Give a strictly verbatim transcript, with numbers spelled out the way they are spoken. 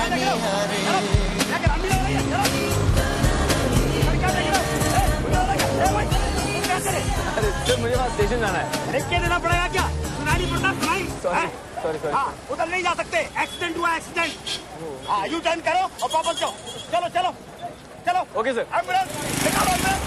Sir मुझे वहाँ station जाना है। लिख के देना पड़ेगा क्या? सुनाई नहीं पड़ता? सुनाई? Sorry sorry sorry. हाँ, उधर नहीं जा सकते, एक्सीडेंट हुआ एक्सीडेंट। हाँ, यू टर्न करो और वापस जाओ। चलो चलो चलो। Okay sir. एम्बुलेंस निकालो एम्बुलेंस।